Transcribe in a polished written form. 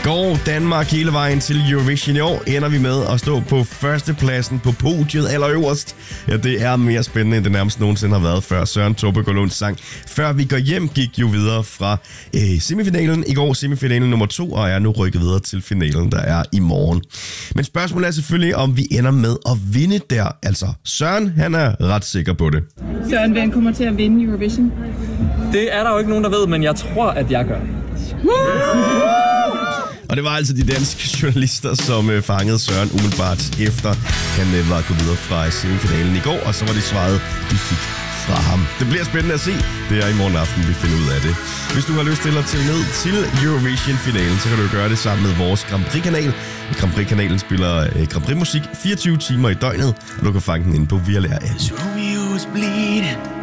Går Danmark hele vejen til Eurovision i år, ender vi med at stå på førstepladsen på podiet allerøverst. Ja, det er mere spændende, end det nærmest nogensinde har været før. Søren Tobbe Lunds sang Før vi går hjem gik jo videre fra semifinalen i går, semifinalen nummer 2, og er nu rykket videre til finalen, der er i morgen. Men spørgsmålet er selvfølgelig, om vi ender med at vinde der. Altså, Søren, han er ret sikker på det. Søren, hvem kommer til at vinde Eurovision? Det er der jo ikke nogen, der ved, men jeg tror, at jeg gør. Og det var altså de danske journalister, som fangede Søren umiddelbart efter han var gået videre fra semifinalen i går, og så var det svaret, de fik fra ham. Det bliver spændende at se. Det er i morgen aften, vi finder ud af det. Hvis du har lyst til at tælle ned til Eurovision-finalen, så kan du gøre det sammen med vores Grand Prix-kanal. Grand Prix-kanalen spiller Grand Prix-musik 24 timer i døgnet, og du kan fange den inde på Vialer. Romeo's bleeding.